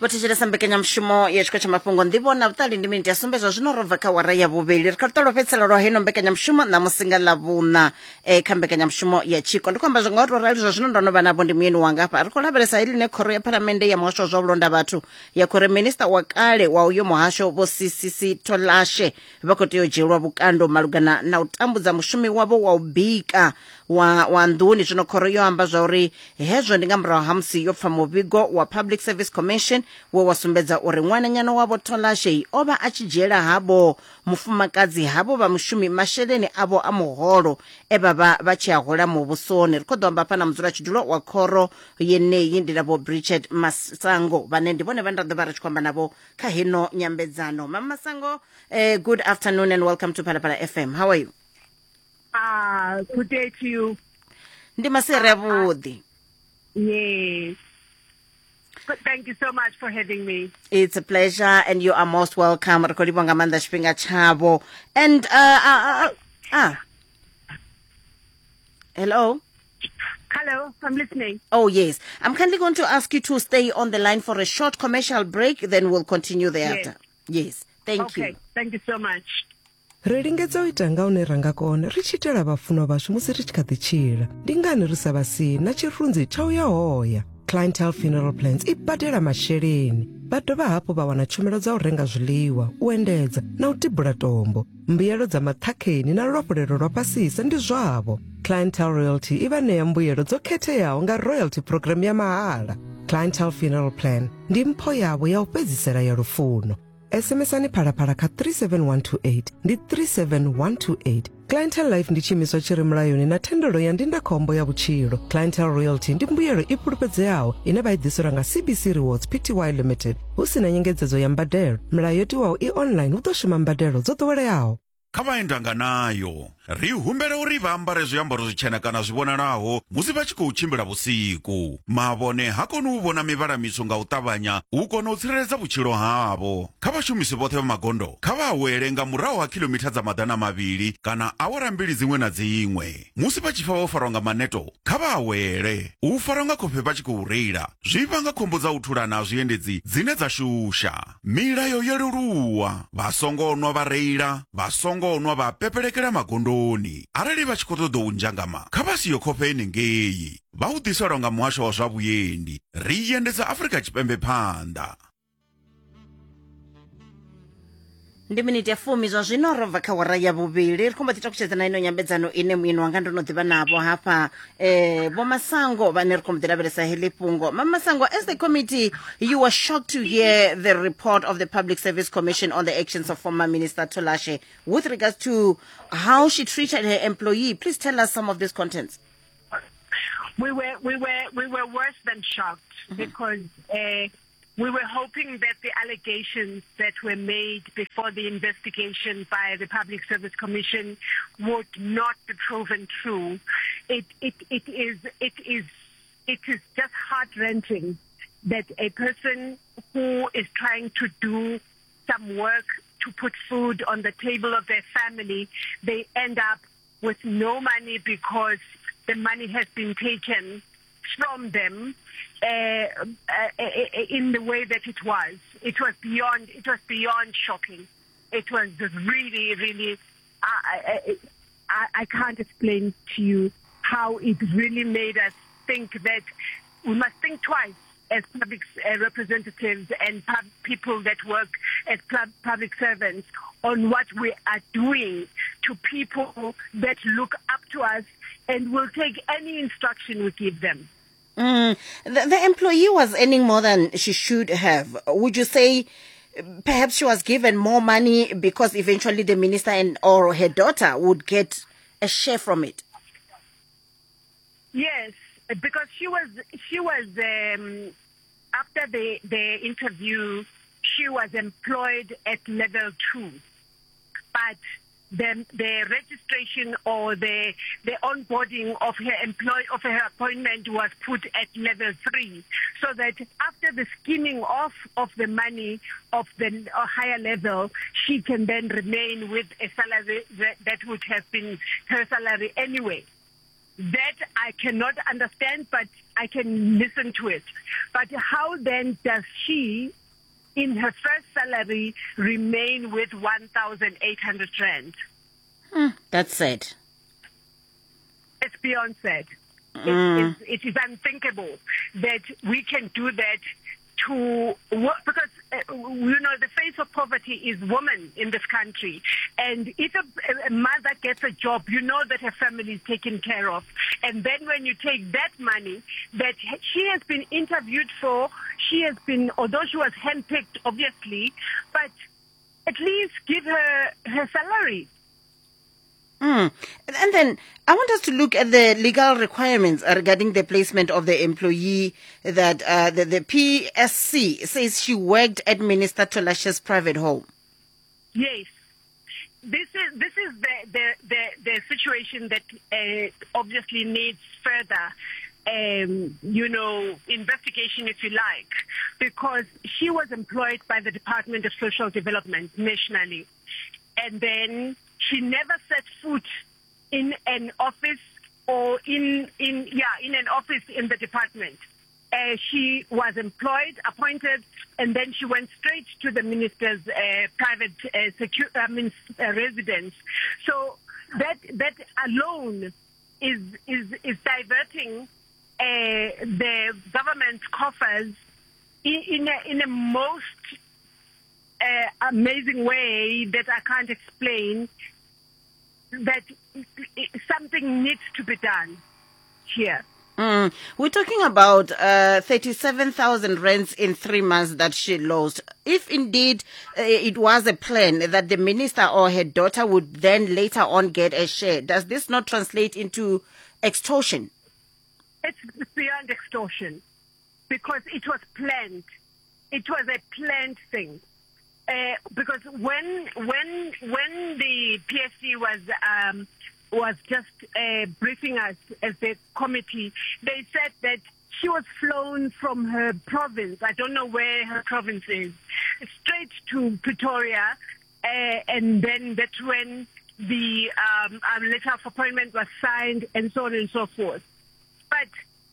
Votishirisa mbekenyamshumo yechiko cha mapungo ndivona vutali ndi miniti yasumbezwa zvino robva kha wara ya vuvili ri kha tolopetsela lwa hino mbekenyamshumo na musinga lavuna kha mbekenyamshumo ya chiko ndikwamba zvingato rali zvino ndono vanapo ndi muyeni wanga apa ri khou lavhelesa ili ne khoro ya phalamende ya muhasho wa zwa vhulonda vhathu ya khore minista wa kale wa uyo muhasho vho CCC Tolashe vha khou tea u dzhielwa vhukando malugana na u tambudza mushumi wavho wa u bika wa nduni zwino khoro yo amba zwa uri hezwo ndi nga murahu ha musi yo pfa muvhigo wa Public Service Commission we wasumbedza uri ṅwananyana wavho Tolashe ova a tshi dzhiela havho mufumakadzi havho vha mushumi masheleni avho a muholo vha tshi a hola muvhusoni ri khou ḓo amba fhana mudzula tshidulo wa khoro yeneyi ndi navho Bridget Masango vhane ndi vhone vha nda ḓovha ri tshi khou amba navho kha hino nyambedzano. Mama Masango, good afternoon and welcome to Phalaphala FM. How are you? Good day to you. Ndi masere avhuḓi. Yes. But thank you so much for having me. It's a pleasure and you are most welcome. Ri khou livha nga maanḓa tshifhinga tshavho. And hello? Hello, I'm listening. Oh, yes. I'm kindly going to ask you to stay on the line for a short commercial break, then we'll continue thereafter. Yes. Thank you. Okay, thank you so much. Ri lingedza u ita nga une ranga kona ri tshi itela vhafunwa vashu musi ri tshi kha ḓi tshila ndi ngani ri sa vha si na tshirunzi tsha u ya hoya. Clientele Funeral Plans i badela masheleni vha dovha hafhu vha wana tshumelo dza u renga zwiḽiwa u endedza na u tibula tombo mbuyelo dza maṱhakheni na luafhulelo lwa fhasisa ndi zwavho. Clientele Royalty i vha ṋea mbuyelo dzo khetheaho nga royalty program ya mahala. Clientele Funeral Plan ndi mpho yavho ya u fhedzisela ya lufuno. SMS-ani phalaphala kha 37128 ndi 37128. Clientele Life ndi tshiimiswa tshi re mulayoni na thendelo ya ndindakhombo ya vhutshilo. Clientele Royalty ndi mbuyelo i fhulufhedzeaho ine vha i ḓiselwa nga CBC Rewards Pty Limited hu si na nyengedzedzo ya mbadelo. Mulayo yo tiwaho i online hu ḓo shuma mbadelo dzo ḓoweleaho. Kha vhaendanga nayo ri humbela uri vha ambare zwiambaro zwitshena kana zwivhonalaho musi vha tshi khou tshimbila vhusiku. Mavhone ha koni u vhona mivhala mitswu nga u ṱavhanya u kona u tsireledza vhutshilo havho. Kha vhashumisi vhoṱhe vha magondo kha vha awele nga murahu ha kilomitha dza maḓana mavhili kana awara mbili dziṅwe na dziṅwe. Musi vha tshi pfa vho farwa nga maneto kha vha awele. U farwa nga khofhe vha tshi khou reila zwi vhanga khombo dza u thulana ha zwiendedzi dzine dza shusha. Milayo yo leluwa vha songo nwa vha reila vha songo nwa vha pepelekela magondoni arali vha tshi khou ṱoḓa u nzhangama kha vha siyo khofhe henengei vha u ḓiselwa nga muhasho wa zwa vhuendi ri endedza Afrika Tshipembe phanḓa. Ndi miniti ya fumi zwa zwino ro bva kha wara ya vhuvhili ri khou mbo ḓi takutshedza na ino nyambedzano ine muyeni wanga ndo no ḓivha navho hafha vho Masango vhane ri khou mbo ḓi lavhelesa heḽi fhungo. Mama Masango, as the committee you were shocked to hear the report of the Public Service Commission on the actions of former Minister Tolashe with regards to how she treated her employee. Please tell us some of these contents. We were worse than shocked because we were hoping that the allegations that were made before the investigation by the Public Service Commission would not be proven true. It is just heart-wrenching that a person who is trying to do some work to put food on the table of their family, they end up with no money because the money has been taken from them in the way that it was. It was beyond shocking. It was really, really, I can't explain to you how it really made us think that we must think twice as public representatives and people that work as public servants on what we are doing to people that look up to us and will take any instruction we give them. The employee was earning more than she should have. Would you say perhaps she was given more money because eventually the minister or her daughter would get a share from it? Yes, because she was after the interview, she was employed at level 2, but the registration or the onboarding of her appointment was put at level 3, so that after the skimming off of the money of the higher level, she can then remain with a salary that would have been her salary anyway. That I cannot understand, but I can listen to it. But how then does she, in her first salary, remain with 1,800 rand? That's sad. It's beyond sad. It is unthinkable that we can do that to work, because the face of poverty is women in this country, and if a mother gets a job, you know that her family is taken care of, and then when you take that money that she has been interviewed for, although she was handpicked, obviously, but at least give her salary. And then I want us to look at the legal requirements regarding the placement of the employee that the PSC says she worked at Minister Tolashe's private home. Yes. This is the situation that obviously needs further investigation, if you like, because she was employed by the Department of Social Development nationally, and then she never set foot in an office or in an office in the department. She was employed, appointed, and then she went straight to the minister's private residence. So that alone is diverting the government's coffers in a most amazing way that I can't explain. That something needs to be done here. We're talking about 37,000 rands in 3 months that she lost. If indeed it was a plan that the minister or her daughter would then later on get a share, does this not translate into extortion? It's beyond extortion, because it was planned. It was a planned thing. Because when the PSC was just briefing us as the committee, they said that she was flown from her province. I don't know where her province is, straight to Pretoria, and then that's when the letter of appointment was signed, and so on and so forth. But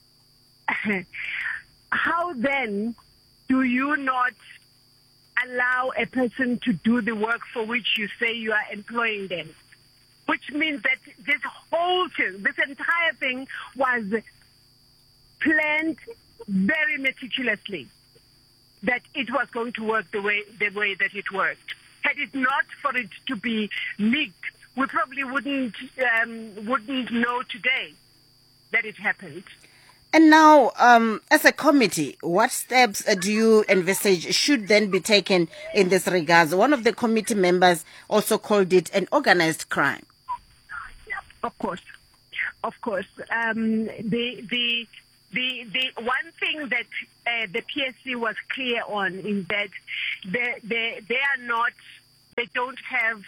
how then do you not allow a person to do the work for which you say you are employing them? Which means that this whole thing, this entire thing was planned very meticulously, that it was going to work the way that it worked. Had it not for it to be leaked, we probably wouldn't know today that it happened. And now, as a committee, what steps do you envisage should then be taken in this regard? One of the committee members also called it an organized crime. Of course. The one thing that the PSC was clear on is that they don't have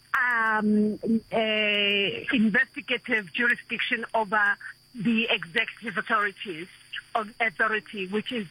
investigative jurisdiction over the executive authority, which is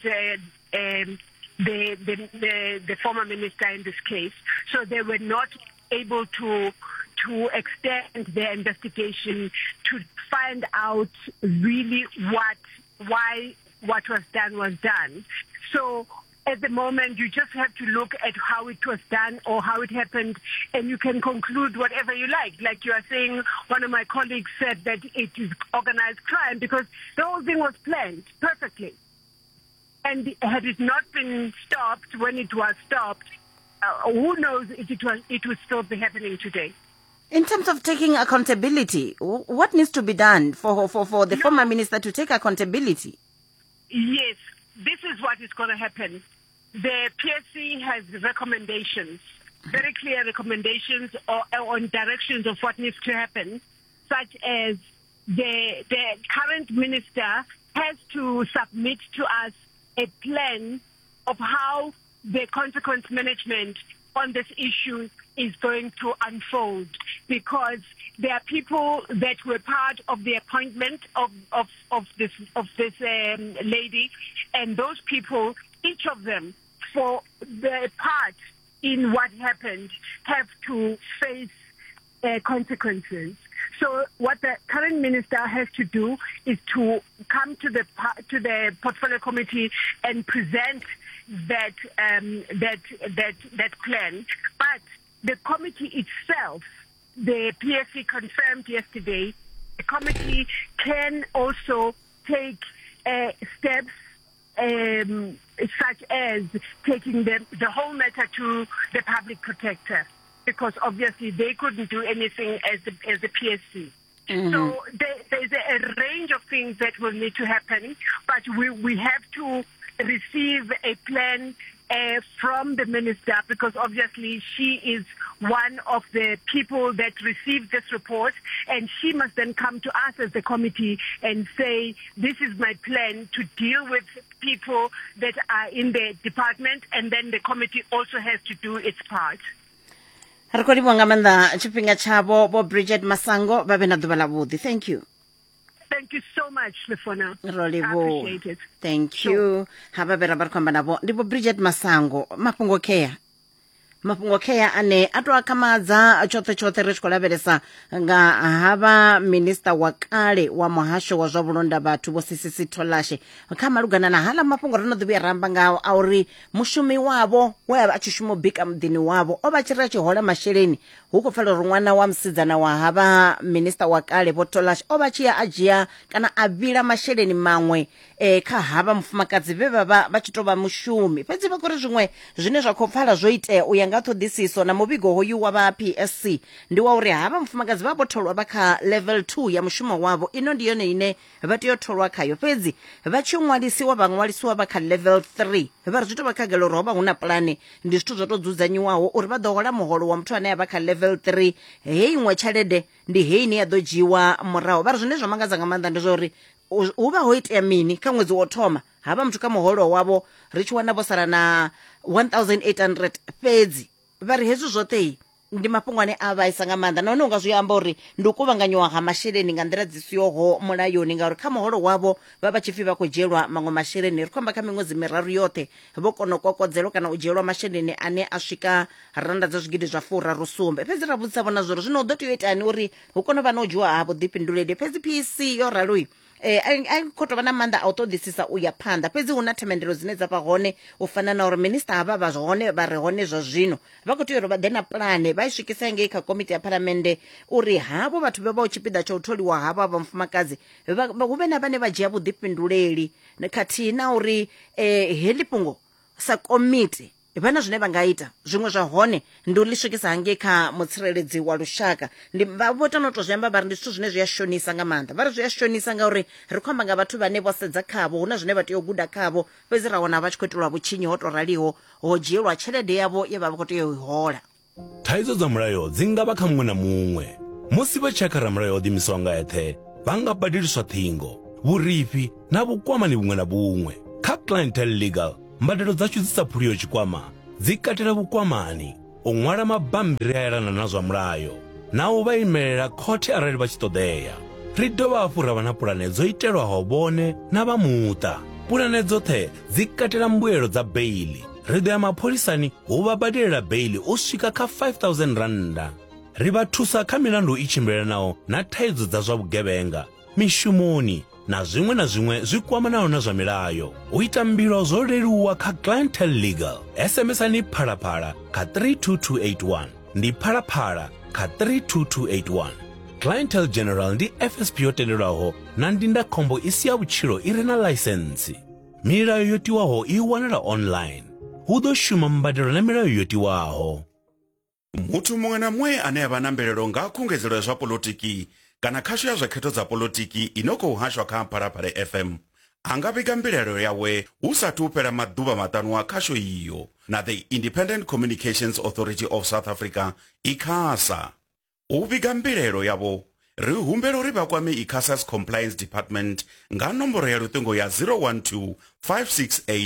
the former minister in this case. So they were not able to extend their investigation to find out really why what was done. So at the moment, you just have to look at how it was done or how it happened, and you can conclude whatever you like. Like you are saying, one of my colleagues said that it is organized crime because the whole thing was planned perfectly. And had it not been stopped when it was stopped, who knows if it would still be happening today. In terms of taking accountability, what needs to be done for the former minister to take accountability? Yes, this is what is going to happen. The PSC has recommendations, very clear recommendations on directions of what needs to happen, such as the current minister has to submit to us a plan of how the consequence management on this issue is going to unfold, because there are people that were part of the appointment of this lady, and those people, each of them, for their part in what happened, have to face consequences. So what the current minister has to do is to come to the portfolio committee and present that plan. But the committee itself, the PSC confirmed yesterday, the committee can also take steps such as taking the whole matter to the public protector, because obviously they couldn't do anything as the PSC. Mm-hmm. So there's a range of things that will need to happen, but we have to receive a plan from the minister, because obviously she is one of the people that received this report, and she must then come to us as the committee and say, this is my plan to deal with people that are in the department, and then the committee also has to do its part. Thank you. Thank you so much, Lefona. I appreciate it. Thank you. Haba berabar kwamba nabo ndipo Bridget Masango mapungo kea ane atu akamadza chote rechikolaberesa nga hava minister wakale wa muhasho wa zwa vhulonda vhathu vho Sisisi Tholashe kha malugana na hala mapungo rino ḓivhuya ramba ngao a uri mushumi wavho we a tshi shuma bika mudini wavho o vha tshira tshihola masheleni hu khou pfala uri ṅwana wa musidzana wa hava minister wakale vho Tholashe o vha tshi ya a dzhia kana a vhila masheleni maṅwe kha hava mufumakadzi vhe vha tshi tou vha mushumi fhedzi vha khori zwiṅwe zwine zwa khou pfala zwo itea u ya nga ṱhoḓisiso na muvhigo hoyu wa vha PSC ndi wa uri hava mufumakadzi vha vho tholwa vha kha level 2 ya mushumo wavho ino ndi yone ine vha tea u tholwa khayo fhedzi vha tshi ṅwalisiwa vha kha level 3 vha ri zwi tou vha khagala uri ho vha hu na pulane ndi zwithu zwo tou dzudzanyiwaho uri vha ḓo hola muholo wa muthu ane a vha kha level 3 heyi iṅwe tshelede ndi heyi ine ya ḓo dzhiiwa muraho vha ri zwine zwa mangadza nga maanḓa ndi zwa uri hu vha ho itea mini kha ṅwedzi wo thoma hava muthu kha muholo wavho ri tshi wana vho sala na 1800 fhedzi vha ri hezwi zwoṱhe ndi mafhungo ane a vhaisa nga maanḓa nahone unga zwi amba uri ndi u kuvhanganyiwa ha masheleni nga nḓila dzi sihoho mulayoni ngauri kha muholo wavho vha vha tshipfi vha khou dzhielwa maṅwe masheleni ri khou amba kha miṅwedzi miraru yoṱhe vho kona u kokodzelwa kana u dzhielwa masheleni ane a swika randa dza zwigidi zwa furaru sumbe fhedzi ra vhudzisa vhona zwori zwino hu ḓo tea u itani uri hu kone u vha na u dzhiwa ha vhuḓifhinduleli fhedzi PSC yo raloyi a khou tou vha na maanḓa a u ṱoḓisisa u ya phanḓa fhedzi hu na themendelo dzine dza vha hone u fana na uri minista havha vha hone vha re hone zwa zwino vha khou tea uri vha ḓe na pulane vha i swikisa ngei kha komiti ya phalamennde uri havho vhathu vha vha u tshipiḓa tsha u tholiwa havho vha mufumakadzi hu vhe na vhane vha dzhia vhuḓifhinduleli khathihi na uri heḽi fhungo sa komiti vhana zwine vha nga ita zwiṅwe zwa hone ndi u ḽi swikisa hangei kha mutsireledzi wa lushaka vho tano to zwi amba vha ri ndi zwithu zwine zwi a shonisa nga maanḓa vha ri zwi a shonisa ngauri ri khou amba nga vhathu vhane vho sedza khavho hu na zwine vha tea u guda khavho fhedzi ra wana vha tshi khou itelwa vhutshinyi ho to raliho ho dzhielwa tshelede yavho ye vha vha khou tea u i hola thaidzo dza mulayo dzi nga vha kha muṅwe na muṅwe musi vha tshekha ra mulayo o ḓimisiwa nga eṱhe vha nga badeliswa ṱhingo vhurifhi na vhukwamani vhuṅwe na vhuṅwe kha Clientele Legal mbadelo dzashu dzi sa phuliyo tshikwama dzi katela vhukwamani u ṅwala mabambiri a yelana na zwa mulayo na u vha imelela khothe arali vha tshi ṱoḓea ri dovha hafhu ra vha na pulane dzo itelwaho vhone na vha muṱa pulane dzoṱhe dzi katela mbuelo dza beili ri ḓo ya mapholisani hu vha badelela beili u swika kha 5,000 randa ri vha thusa kha milandu i tshimbilelanaho na thaidzo dza zwa vhugevhenga mishumoni na zwiṅwe zwi kwamanaho na zwa milayo u ita mbilo zwo leluwa kha Clientele Legal SMS-ani phalaphala kha 32281 ndi phalaphala kha 32281 Clientele General ndi FSP yo tendelwaho na ndindakhombo i si ya vhutshilo i re na ḽaisentsi milayo yo tiwaho i wanala online hu ḓo shuma mbadelo na milayo yo tiwaho muthu muṅwe na muṅwe ane a vha na mvelelo nga khungedzelo ya zwa polotiki kana khasho ya zwa khetho dza polotiki ino khou hashwa kha Phalaphala FM anga vhiga mbilelo yawe hu sathu fhela maḓuvha maṱanu a khasho iyo na the Independent Communications Authority of South Africa ICASA u vhiga mbilelo yavho ri humbela uri vha kwame ICASA's Compliance Department nga nomboro ya luṱingo ya 012 568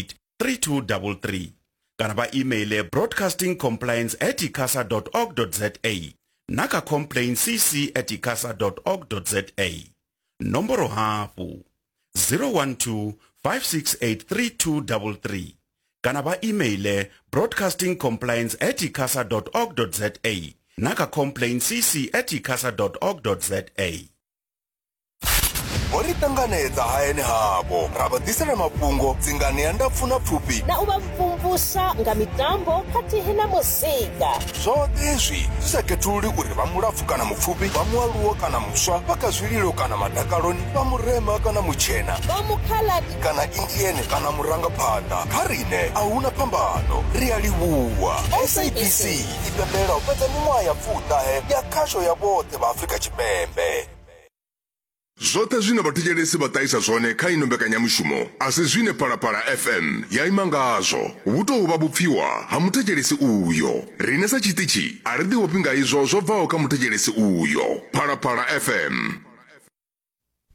3233 kana vha email broadcastingcompliance@icasa.org.za naka complainccc@icasa.org.za nomboro hafu 012 568 3233 kana vha email broadcastingcompliance@icasa.org.za naka complaint cc@icasa.org.za. Ori tanganedza haene habo rabadisana mapungo dzingane yanda pfuna pfupi na uba mvumvusa nga mitambo katihe na muzika zvote izvi zvisaketuli uri vamulafu kana mupfupi vamualuwo kana muswa vakazvililo kana madakaloni vamurema kana muchena vamukhaladi kana indiene kana murangapanda karine ahuna phambano riyaliwuwa SABC ipembela upedza min'waha ya pfutahe ya khasho ya vote va Afrika Tshipembe. Zwote zwine vhathetshelesi vha ṱahisa zwone kha ino mbekanyamushumo asi zwine Phalaphala FM ya ima ngazwo hu tou vha vhupfiwa ha muthetshelesi uyo. Rine sa tshiṱitshi a ri ḓivhopfi nga izwo zwo bvaho kha muthetshelesi uyo. Phalaphala FM